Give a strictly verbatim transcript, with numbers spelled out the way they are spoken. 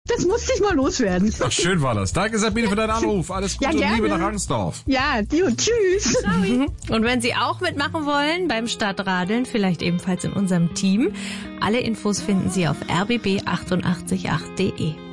Das musste ich mal loswerden. Ach, schön war das. Danke, Sabine, für deinen Anruf. Alles Gute Ja, und Liebe gerne. nach Rangsdorf. Ja, gut, tschüss. Und wenn Sie auch mitmachen wollen beim Stadtradeln, vielleicht ebenfalls in unserem Team, alle Infos finden Sie auf r b b acht acht acht punkt de.